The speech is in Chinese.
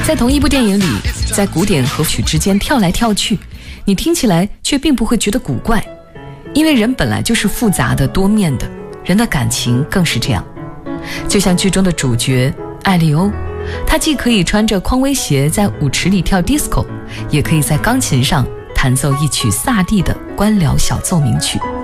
在同一部电影里，在古典和曲之间跳来跳去，你听起来却并不会觉得古怪，因为人本来就是复杂的多面的，人的感情更是这样。就像剧中的主角艾利欧，他既可以穿着匡威鞋在舞池里跳 disco， 也可以在钢琴上弹奏一曲萨蒂的官僚小奏鸣曲。